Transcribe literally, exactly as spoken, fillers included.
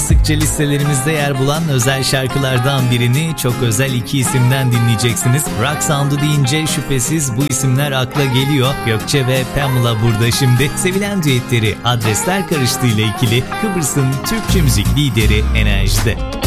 sıkça listelerimizde yer bulan özel şarkılardan birini çok özel iki isimden dinleyeceksiniz. Rock sound'u deyince şüphesiz bu isimler akla geliyor. Gökçe ve Pamela burada şimdi. Sevilen düetleri Adresler Karıştı ile ikili Kıbrıs'ın Türkçe müzik lideri Enerji'de.